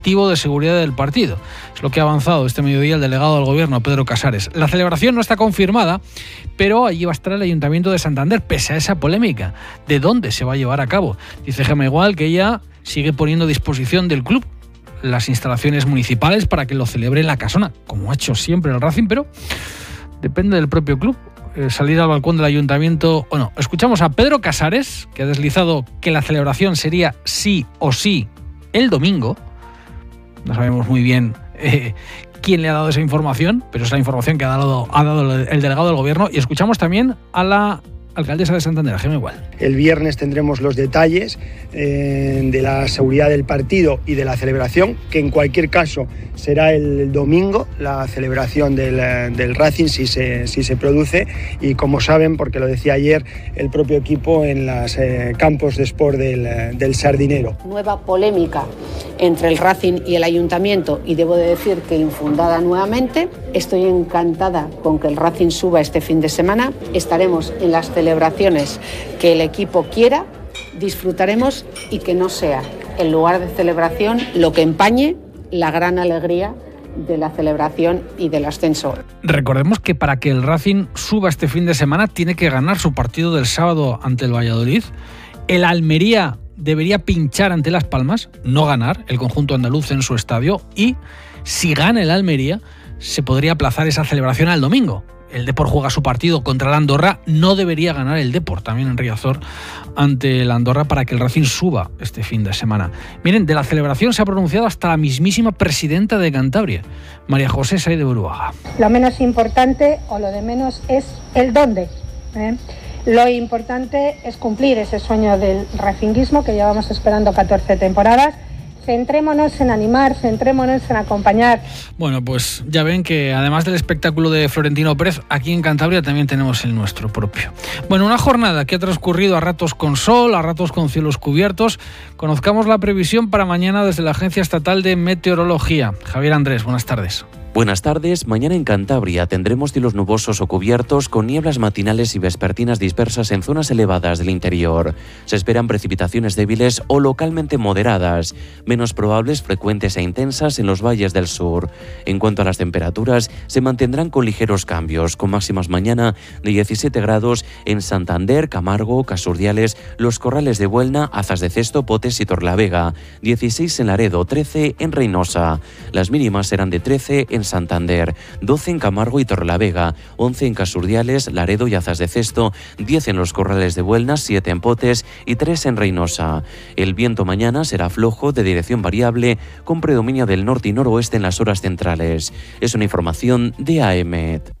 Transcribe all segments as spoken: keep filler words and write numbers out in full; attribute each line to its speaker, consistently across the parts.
Speaker 1: de seguridad del partido. Es lo que ha avanzado este mediodía el delegado del gobierno, Pedro Casares. La celebración no está confirmada, pero allí va a estar el Ayuntamiento de Santander, pese a esa polémica. ¿De dónde se va a llevar a cabo? Dice Gemma Igual que ella sigue poniendo a disposición del club las instalaciones municipales para que lo celebre en la casona, como ha hecho siempre el Racing, pero depende del propio club. Eh, salir al balcón del ayuntamiento o no. Escuchamos a Pedro Casares, que ha deslizado que la celebración sería sí o sí el domingo. No sabemos muy bien eh, quién le ha dado esa información, pero es la información que ha dado, ha dado el delegado del gobierno. Y escuchamos también a la alcaldesa de Santander, Gemma Igual.
Speaker 2: El viernes tendremos los detalles eh, de la seguridad del partido y de la celebración, que en cualquier caso será el domingo, la celebración del, del Racing, si se, si se produce. Y como saben, porque lo decía ayer el propio equipo en los eh, campos de sport del, del Sardinero.
Speaker 3: Nueva polémica entre el Racing y el Ayuntamiento, y debo de decir que infundada nuevamente. Estoy encantada con que el Racing suba este fin de semana. Estaremos en las celebraciones que el equipo quiera, disfrutaremos, y que no sea el lugar de celebración lo que empañe la gran alegría de la celebración y del ascenso.
Speaker 1: Recordemos que para que el Racing suba este fin de semana tiene que ganar su partido del sábado ante el Valladolid. El Almería debería pinchar ante Las Palmas, no ganar el conjunto andaluz en su estadio, y si gana el Almería se podría aplazar esa celebración al domingo. El Depor juega su partido contra el Andorra, no debería ganar el Depor también en Riazor ante el Andorra para que el Racing suba este fin de semana. Miren, de la celebración se ha pronunciado hasta la mismísima presidenta de Cantabria, María José Saez de Buruaga.
Speaker 4: Lo menos importante o lo de menos es el dónde, ¿eh? Lo importante es cumplir ese sueño del racinguismo que llevamos esperando catorce temporadas. Centrémonos en animar, centrémonos en acompañar.
Speaker 1: Bueno, pues ya ven que además del espectáculo de Florentino Pérez, aquí en Cantabria también tenemos el nuestro propio. Bueno, una jornada que ha transcurrido a ratos con sol, a ratos con cielos cubiertos. Conozcamos la previsión para mañana desde la Agencia Estatal de Meteorología. Javier Andrés, buenas tardes.
Speaker 5: Buenas tardes. Mañana en Cantabria tendremos cielos nubosos o cubiertos con nieblas matinales y vespertinas dispersas en zonas elevadas del interior. Se esperan precipitaciones débiles o localmente moderadas, menos probables, frecuentes e intensas en los valles del sur. En cuanto a las temperaturas, se mantendrán con ligeros cambios, con máximas mañana de diecisiete grados en Santander, Camargo, Casurdiales, Los Corrales de Buelna, Azas de Cesto, Potes y Torlavega, dieciséis en Laredo, trece en Reynosa. Las mínimas serán de trece en Santander, doce en Camargo y Torrelavega, once en Casurdiales, Laredo y Azas de Cesto, diez en Los Corrales de Buelna, siete en Potes y tres en Reynosa. El viento mañana será flojo, de dirección variable, con predominio del norte y noroeste en las horas centrales. Es una información de A E M E T.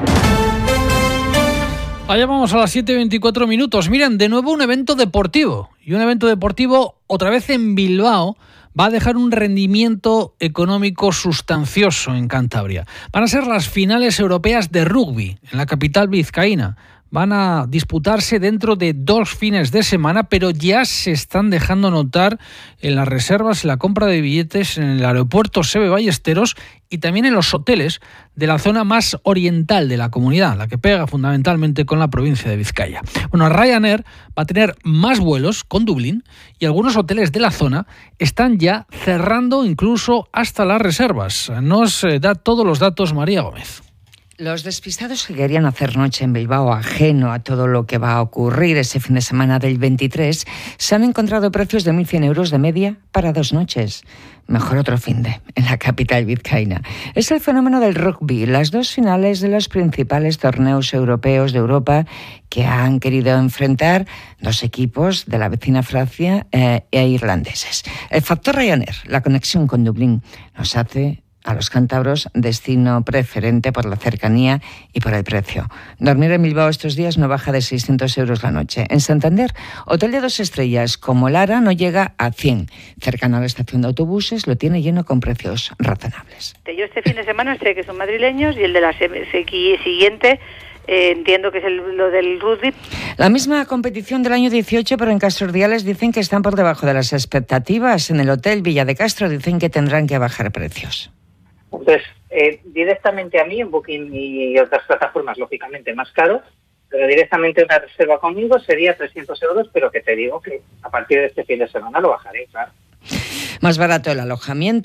Speaker 1: Allá vamos a las siete y veinticuatro minutos. Miren, de nuevo un evento deportivo. Y un evento deportivo otra vez en Bilbao va a dejar un rendimiento económico sustancioso en Cantabria. Van a ser las finales europeas de rugby en la capital vizcaína. Van a disputarse dentro de dos fines de semana, pero ya se están dejando notar en las reservas, en la compra de billetes en el aeropuerto Seve Ballesteros y también en los hoteles de la zona más oriental de la comunidad, la que pega fundamentalmente con la provincia de Vizcaya. Bueno, Ryanair va a tener más vuelos con Dublín y algunos hoteles de la zona están ya cerrando incluso hasta las reservas. Nos da todos los datos María Gómez.
Speaker 6: Los despistados que querían hacer noche en Bilbao ajeno a todo lo que va a ocurrir ese fin de semana del veintitrés se han encontrado precios de mil cien euros de media para dos noches. Mejor otro finde en la capital vizcaína. Es el fenómeno del rugby, las dos finales de los principales torneos europeos de Europa que han querido enfrentar dos equipos de la vecina Francia eh, e irlandeses. El factor Ryanair, la conexión con Dublín, nos hace a los cántabros destino preferente por la cercanía y por el precio. Dormir en Bilbao estos días no baja de seiscientos euros la noche. En Santander, hotel de dos estrellas como Lara no llega a cien. Cercano a la estación de autobuses lo tiene lleno con precios razonables.
Speaker 7: Yo este fin de semana sé que son madrileños y el de la siguiente Eh, entiendo que es el, lo del rugby.
Speaker 6: La misma competición del año dieciocho, pero en Casurdiales dicen que están por debajo de las expectativas. En el hotel Villa de Castro dicen que tendrán que bajar precios.
Speaker 8: Entonces, eh, directamente a mí, en Booking y otras plataformas, lógicamente más caro, pero directamente una reserva conmigo sería trescientos euros, pero que te digo que a partir de este fin de semana lo bajaré, claro.
Speaker 6: Más barato el alojamiento.